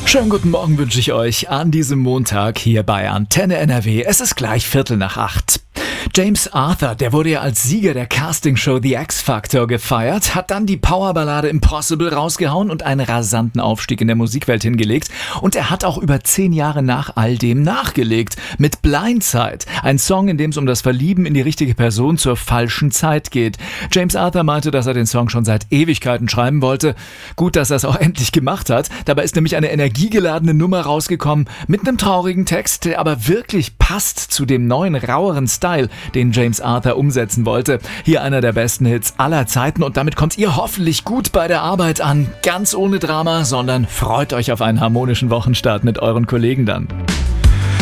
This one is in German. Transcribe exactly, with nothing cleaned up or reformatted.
Schönen guten Morgen wünsche ich euch an diesem Montag hier bei Antenne N R W. Es ist gleich Viertel nach acht. James Arthur, der wurde ja als Sieger der Castingshow The X Factor gefeiert, hat dann die Powerballade Impossible rausgehauen und einen rasanten Aufstieg in der Musikwelt hingelegt. Und er hat auch über zehn Jahre nach all dem nachgelegt. Mit Blindside, ein Song, in dem es um das Verlieben in die richtige Person zur falschen Zeit geht. James Arthur meinte, dass er den Song schon seit Ewigkeiten schreiben wollte. Gut, dass er es auch endlich gemacht hat. Dabei ist nämlich eine energiegeladene Nummer rausgekommen mit einem traurigen Text, der aber wirklich passt zu dem neuen, raueren Style, den James Arthur umsetzen wollte. Hier einer der besten Hits aller Zeiten und damit kommt ihr hoffentlich gut bei der Arbeit an. Ganz ohne Drama, sondern freut euch auf einen harmonischen Wochenstart mit euren Kollegen dann.